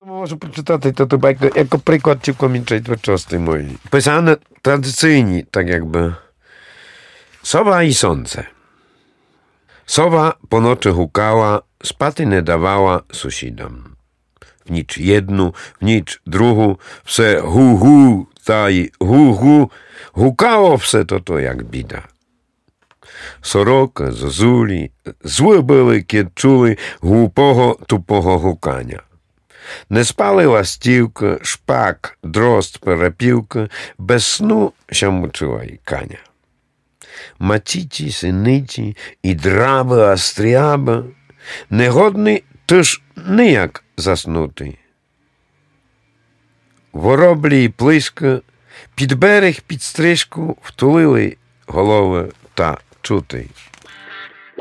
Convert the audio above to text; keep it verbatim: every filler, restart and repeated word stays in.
Можу прочитати ту байку як приклад цілковітої творчості моєї. Писане традиційні, так якби. Sowa i słońce. Sowa po nocy hukała, spaty nie dawała sąsiadom. W nicz jednu, w nicz drugu, wse hu hu, taj hu hu, hukało wse to to jak bida. Soroka, zozuli, złe były, kiedy czuli głupого, tupого hukania. Не спали ластівка, шпак, дрозд, перепілка, без сну ще мучила й каня. Матіті, синиті, і драби, астріаба, негодний тож ніяк заснути. Вороблі й плиска під берег, під стрижку втулили голови та чути.